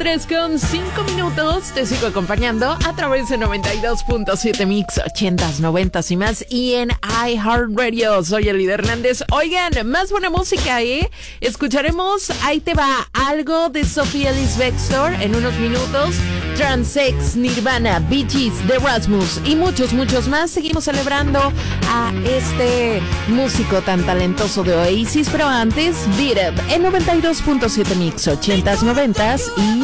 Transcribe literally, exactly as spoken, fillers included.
tres con cinco minutos. Te sigo acompañando a través de noventa y dos punto siete Mix, ochentas, noventas y más. Y en iHeartRadio. Soy Elida Hernández. Oigan, más buena música, ¿eh? Escucharemos Ahí te va algo de Sofía Ellis Bextor en unos minutos. Transex, Nirvana, Bee Gees, The Rasmus y muchos, muchos más. Seguimos celebrando a este músico tan talentoso de Oasis. Pero antes, Beat It en noventa y dos punto siete Mix, ochentas, noventas y